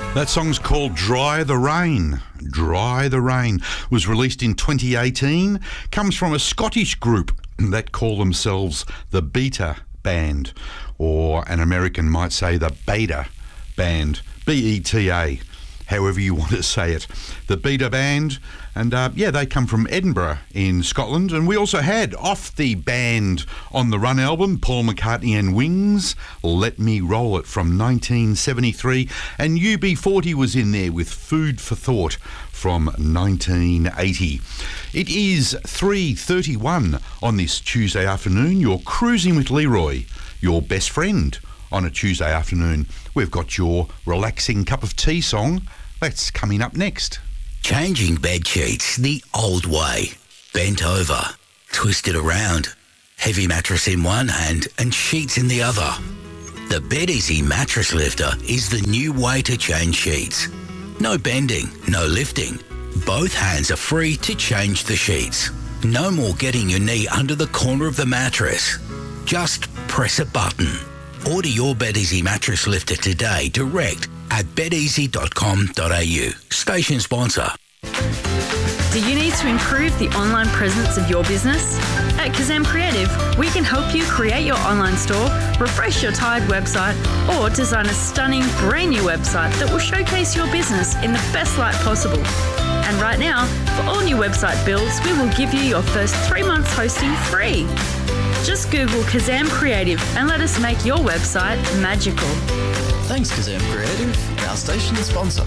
That song's called Dry the Rain. Dry the Rain was released in 2018. Comes from a Scottish group that call themselves the Beta Band, or an American might say the Beta Band, B-E-T-A, however you want to say it. The Beta Band, and they come from Edinburgh in Scotland. And we also had off the Band on the Run album, Paul McCartney and Wings, Let Me Roll It from 1973. And UB40 was in there with Food for Thought from 1980. It is 3:31 on this Tuesday afternoon. You're cruising with Leroy, your best friend on a Tuesday afternoon. We've got your relaxing cup of tea song. That's coming up next. Changing bed sheets the old way. Bent over, twisted around, heavy mattress in one hand and sheets in the other. The BedEasy Mattress Lifter is the new way to change sheets. No bending, no lifting. Both hands are free to change the sheets. No more getting your knee under the corner of the mattress. Just press a button. Order your BedEasy Mattress Lifter today direct at bedeasy.com.au. Station sponsor. Do you need to improve the online presence of your business? At Kazam Creative, we can help you create your online store, refresh your tired website, or design a stunning brand new website that will showcase your business in the best light possible. And right now, for all new website builds, we will give you your first 3 months hosting free. Just Google Kazam Creative and let us make your website magical. Thanks, Kazam Creative, our station sponsor.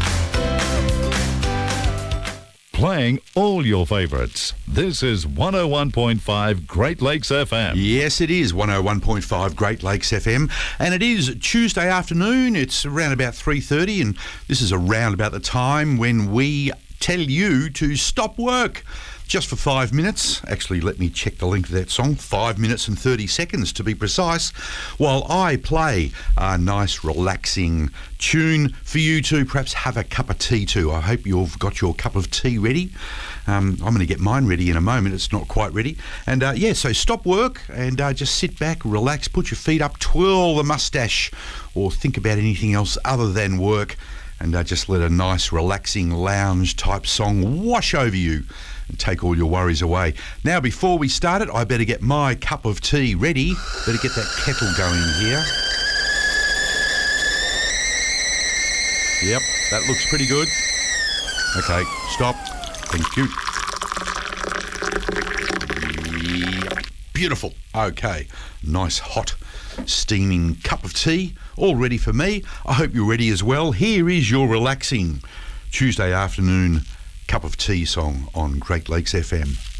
Playing all your favourites. This is 101.5 Great Lakes FM. Yes, it is 101.5 Great Lakes FM, and it is Tuesday afternoon. It's around about 3:30, and this is around about the time when we tell you to stop work. Just for 5 minutes. Actually, let me check the length of that song. 5 minutes and 30 seconds to be precise, while I play a nice relaxing tune for you to perhaps have a cup of tea too. I hope you've got your cup of tea ready. I'm going to get mine ready in a moment. It's not quite ready. And so stop work and just sit back, relax, put your feet up, twirl the mustache, or think about anything else other than work, and just let a nice relaxing lounge type song wash over you and take all your worries away. Now, before we start it, I better get my cup of tea ready. Better get that kettle going here. Yep, that looks pretty good. Okay, stop. Thank you. Yep, beautiful. Okay, nice hot steaming cup of tea all ready for me. I hope you're ready as well. Here is your relaxing Tuesday afternoon cup of tea song on Great Lakes FM.